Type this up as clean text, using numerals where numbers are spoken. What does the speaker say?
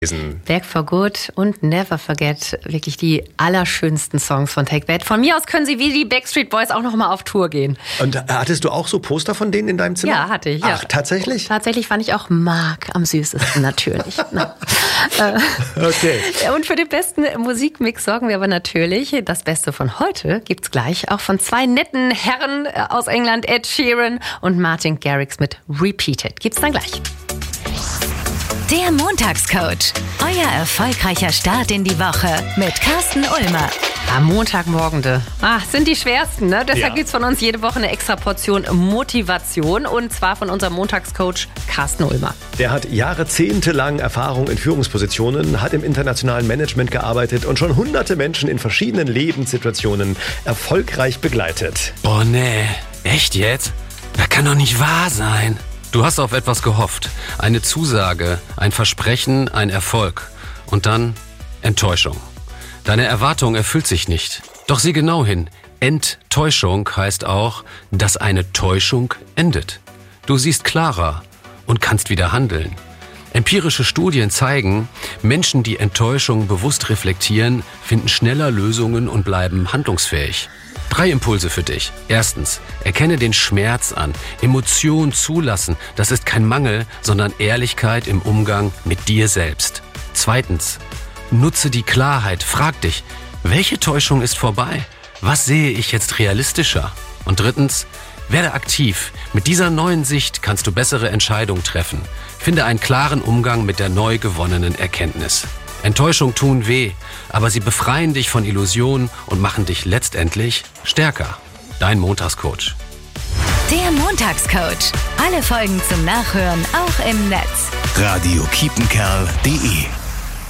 Back for Good und Never Forget, wirklich die allerschönsten Songs von Take That. Von mir aus können sie wie die Backstreet Boys auch noch mal auf Tour gehen. Und hattest du auch so Poster von denen in deinem Zimmer? Ja, hatte ich. Ja. Ach, tatsächlich? Tatsächlich fand ich auch Mark am süßesten, natürlich. Okay. Und für den besten Musikmix sorgen wir aber natürlich. Das Beste von heute gibt's gleich auch von zwei netten Herren aus England, Ed Sheeran und Martin Garrix mit Repeated. Gibt's dann gleich. Der Montagscoach. Euer erfolgreicher Start in die Woche mit Carsten Ulmer. Am Montagmorgen, sind die schwersten, ne? Deshalb gibt's von uns jede Woche eine extra Portion Motivation und zwar von unserem Montagscoach Carsten Ulmer. Der hat jahrzehntelang Erfahrung in Führungspositionen, hat im internationalen Management gearbeitet und schon hunderte Menschen in verschiedenen Lebenssituationen erfolgreich begleitet. Oh nee, echt jetzt? Das kann doch nicht wahr sein. Du hast auf etwas gehofft. Eine Zusage, ein Versprechen, ein Erfolg. Und dann Enttäuschung. Deine Erwartung erfüllt sich nicht. Doch sieh genau hin. Enttäuschung heißt auch, dass eine Täuschung endet. Du siehst klarer und kannst wieder handeln. Empirische Studien zeigen, Menschen, die Enttäuschung bewusst reflektieren, finden schneller Lösungen und bleiben handlungsfähig. 3 Impulse für dich. Erstens, erkenne den Schmerz an. Emotionen zulassen, das ist kein Mangel, sondern Ehrlichkeit im Umgang mit dir selbst. Zweitens, nutze die Klarheit. Frag dich, welche Täuschung ist vorbei? Was sehe ich jetzt realistischer? Und drittens, werde aktiv. Mit dieser neuen Sicht kannst du bessere Entscheidungen treffen. Finde einen klaren Umgang mit der neu gewonnenen Erkenntnis. Enttäuschungen tun weh, aber sie befreien dich von Illusionen und machen dich letztendlich stärker. Dein Montagscoach. Der Montagscoach. Alle Folgen zum Nachhören auch im Netz. Radio kiepenkerl.de